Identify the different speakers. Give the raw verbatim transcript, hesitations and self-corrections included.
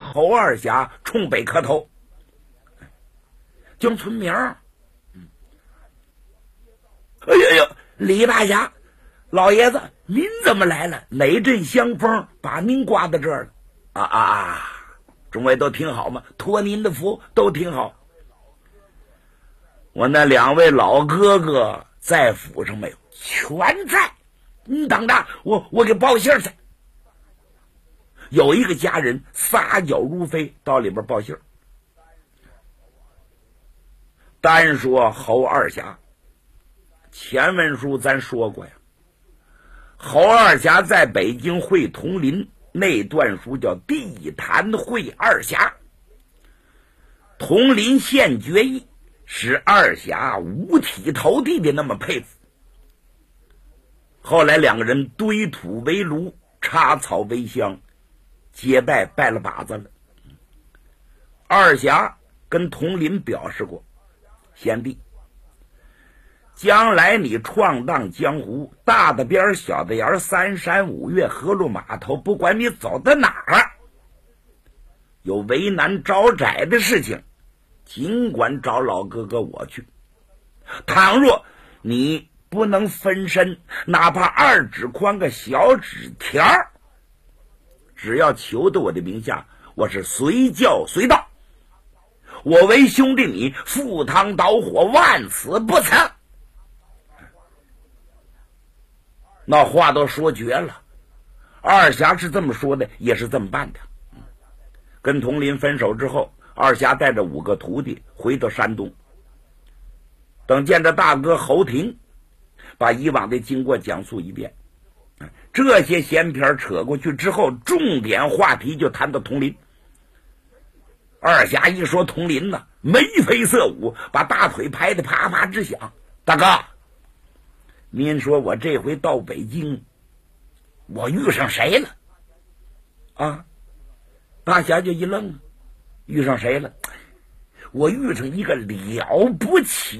Speaker 1: 侯二侠冲北磕头，将村名儿。哎呦呦，李大侠，老爷子，您怎么来了？哪阵香风把您刮到这儿了？啊啊啊！众位都挺好吗？托您的福，都挺好。我那两位老哥哥在府上没有？全在。你等着，我我给报信去。有一个家人撒脚如飞到里边报信。单说侯二侠，前文书咱说过呀，侯二侠在北京会同林，那段书叫地坛会二侠。同林献决议，使二侠五体投地的那么佩服。后来两个人堆土为炉，插草为香，结拜拜了把子了。二侠跟同林表示过，贤弟，将来你闯荡江湖，大的边小的沿，三山五岳河路码头，不管你走到哪儿，有为难招窄的事情，尽管找老哥哥我去。倘若你不能分身，哪怕二指宽个小纸条，只要求到我的名下，我是随叫随到。我为兄弟你赴汤蹈火，万死不辞。那话都说绝了，二侠是这么说的，也是这么办的。跟佟林分手之后，二侠带着五个徒弟回到山东，等见着大哥侯廷，把以往的经过讲述一遍。这些闲篇扯过去之后，重点话题就谈到佟林。二侠一说佟林呢，眉飞色舞，把大腿拍得啪啪直响。大哥，您说我这回到北京，我遇上谁了？啊，大侠就一愣，遇上谁了？我遇上一个了不起